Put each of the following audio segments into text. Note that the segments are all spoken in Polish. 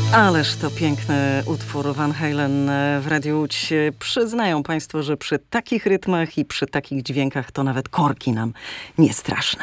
Ależ to piękny utwór Van Halen w Radiu Łódź. Przyznają Państwo, że przy takich rytmach i przy takich dźwiękach to nawet korki nam nie straszne.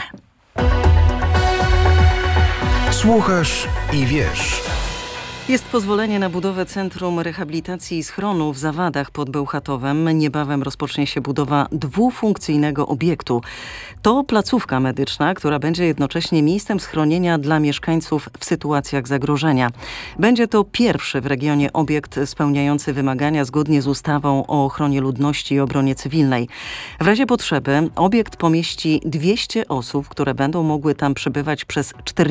Słuchasz i wiesz. Jest pozwolenie na budowę Centrum Rehabilitacji i Schronu w Zawadach pod Bełchatowem. Niebawem rozpocznie się budowa dwufunkcyjnego obiektu. To placówka medyczna, która będzie jednocześnie miejscem schronienia dla mieszkańców w sytuacjach zagrożenia. Będzie to pierwszy w regionie obiekt spełniający wymagania zgodnie z ustawą o ochronie ludności i obronie cywilnej. W razie potrzeby obiekt pomieści 200 osób, które będą mogły tam przebywać przez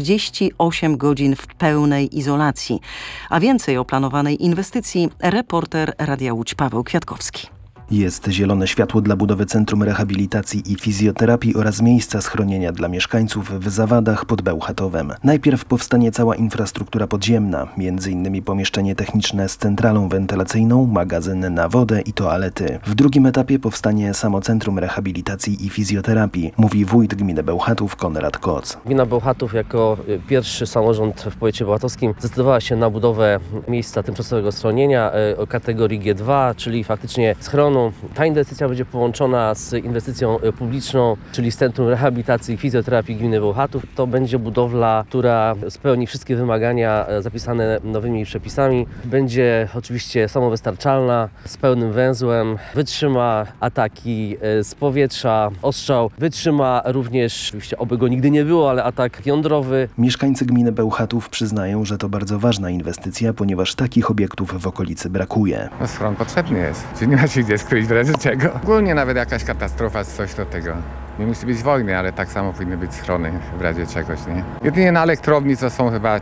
48 godzin w pełnej izolacji. A więcej o planowanej inwestycji reporter Radia Łódź Paweł Kwiatkowski. Jest zielone światło dla budowy Centrum Rehabilitacji i Fizjoterapii oraz miejsca schronienia dla mieszkańców w Zawadach pod Bełchatowem. Najpierw powstanie cała infrastruktura podziemna, m.in. pomieszczenie techniczne z centralą wentylacyjną, magazyn na wodę i toalety. W drugim etapie powstanie samo Centrum Rehabilitacji i Fizjoterapii, mówi wójt gminy Bełchatów Konrad Koc. Gmina Bełchatów jako pierwszy samorząd w powiecie bełchatowskim zdecydowała się na budowę miejsca tymczasowego schronienia o kategorii G2, czyli faktycznie schronu. Ta inwestycja będzie połączona z inwestycją publiczną, czyli z Centrum Rehabilitacji i Fizjoterapii Gminy Bełchatów. To będzie budowla, która spełni wszystkie wymagania zapisane nowymi przepisami. Będzie oczywiście samowystarczalna, z pełnym węzłem, wytrzyma ataki z powietrza, ostrzał, wytrzyma również, oczywiście oby go nigdy nie było, ale atak jądrowy. Mieszkańcy gminy Bełchatów przyznają, że to bardzo ważna inwestycja, ponieważ takich obiektów w okolicy brakuje. Schron potrzebny jest, czy nie ma się gdzie skryć w razie czego. Ogólnie nawet jakaś katastrofa, coś do tego. Nie musi być wojny, ale tak samo powinny być schrony w razie czegoś, nie? Jedynie na elektrowni to są chyba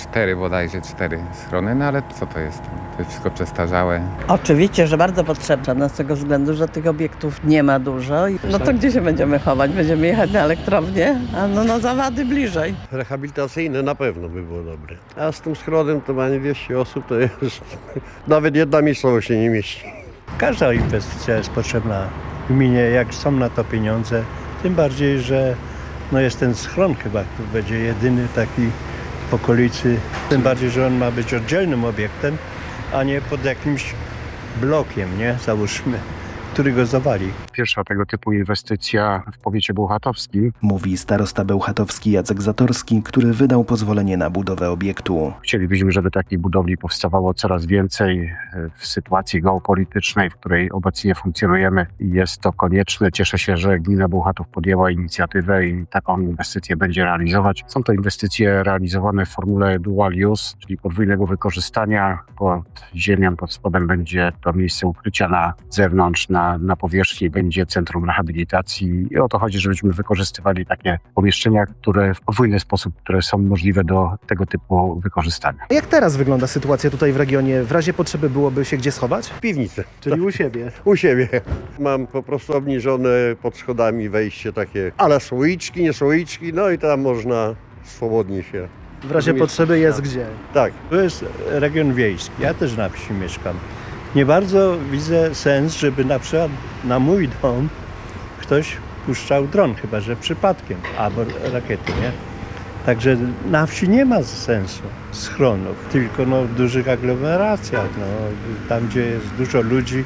4 schrony, no ale co to jest? To jest wszystko przestarzałe. Oczywiście, że bardzo potrzebna, z tego względu, że tych obiektów nie ma dużo. No to gdzie się będziemy chować? Będziemy jechać na elektrownię? A no na Zawady bliżej. Rehabilitacyjne na pewno by było dobre. A z tym schronem to ma 200 osób, to jest nawet jedna miejscowość się nie mieści. Każda inwestycja jest potrzebna w gminie, jak są na to pieniądze. Tym bardziej, że jest ten schron chyba, który będzie jedyny taki w okolicy. Tym bardziej, że on ma być oddzielnym obiektem, a nie pod jakimś blokiem, nie? Załóżmy, który go zawali. Pierwsza tego typu inwestycja w powiecie bełchatowskim. Mówi starosta bełchatowski Jacek Zatorski, który wydał pozwolenie na budowę obiektu. Chcielibyśmy, żeby takich budowli powstawało coraz więcej w sytuacji geopolitycznej, w której obecnie funkcjonujemy i jest to konieczne. Cieszę się, że gmina Bełchatów podjęła inicjatywę i taką inwestycję będzie realizować. Są to inwestycje realizowane w formule dual use, czyli podwójnego wykorzystania. Pod ziemią, pod spodem będzie to miejsce ukrycia na zewnątrz, na powierzchni będzie centrum rehabilitacji i o to chodzi, żebyśmy wykorzystywali takie pomieszczenia, które w podwójny sposób, które są możliwe do tego typu wykorzystania. Jak teraz wygląda sytuacja tutaj w regionie? W razie potrzeby byłoby się gdzie schować? W piwnicy. Czyli u siebie? U siebie. Mam po prostu obniżone pod schodami wejście takie ale słoiczki, nie słoiczki, no i tam można swobodnie się... W razie potrzeby jest gdzie? Tak. To jest region wiejski. Ja też na wsi mieszkam. Nie bardzo widzę sens, żeby na przykład na mój dom ktoś puszczał dron, chyba że przypadkiem, albo rakiety, nie? Także na wsi nie ma sensu schronów, tylko w dużych aglomeracjach, tam gdzie jest dużo ludzi,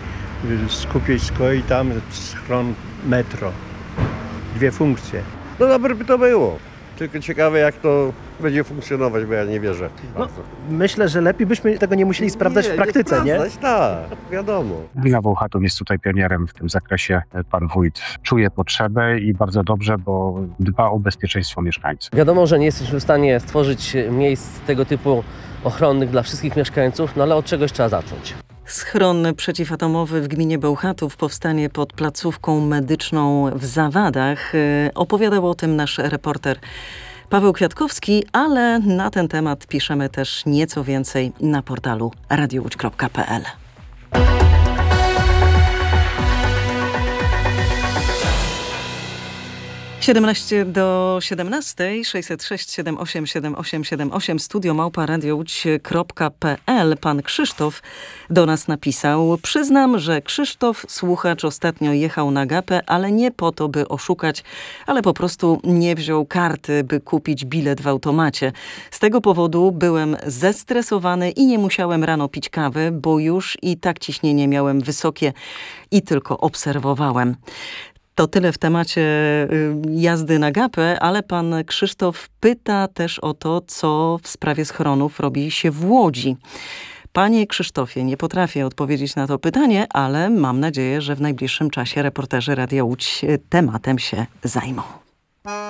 skupisko i tam schron metro. 2 funkcje. No dobre by to było. Tylko ciekawe, jak to będzie funkcjonować, bo ja nie wierzę. Myślę, że lepiej byśmy tego nie musieli sprawdzać w praktyce, nie? Tak, wiadomo. Gmina Bełchatów jest tutaj pionierem w tym zakresie. Pan wójt czuje potrzebę i bardzo dobrze, bo dba o bezpieczeństwo mieszkańców. Wiadomo, że nie jesteśmy w stanie stworzyć miejsc tego typu ochronnych dla wszystkich mieszkańców, no ale od czegoś trzeba zacząć. Schron przeciwatomowy w gminie Bełchatów powstanie pod placówką medyczną w Zawadach. Opowiadał o tym nasz reporter Paweł Kwiatkowski, ale na ten temat piszemy też nieco więcej na portalu radiowódź.pl. 17 do 17, 606 78 78 78, studio@radiołódź.pl. Pan Krzysztof do nas napisał: przyznam, że Krzysztof, słuchacz, ostatnio jechał na Agapę, ale nie po to, by oszukać, ale po prostu nie wziął karty, by kupić bilet w automacie. Z tego powodu byłem zestresowany i nie musiałem rano pić kawy, bo już i tak ciśnienie miałem wysokie i tylko obserwowałem. To tyle w temacie jazdy na Agapę, ale pan Krzysztof pyta też o to, co w sprawie schronów robi się w Łodzi. Panie Krzysztofie, nie potrafię odpowiedzieć na to pytanie, ale mam nadzieję, że w najbliższym czasie reporterzy Radia Łódź tematem się zajmą.